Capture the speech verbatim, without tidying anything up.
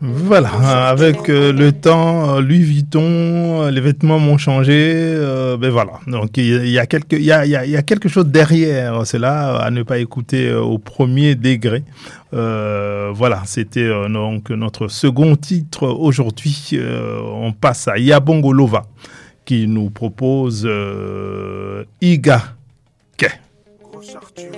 Voilà, avec euh, le temps, euh, Louis Vuitton, euh, les vêtements m'ont changé, euh, ben voilà. Donc il y, a- il y a quelque, il y a, il y a, il y a quelque chose derrière cela à ne pas écouter euh, au premier degré. Euh, voilà, c'était euh, donc notre second titre aujourd'hui. Euh, on passe à Yabongo Lova qui nous propose euh, Iga Ke.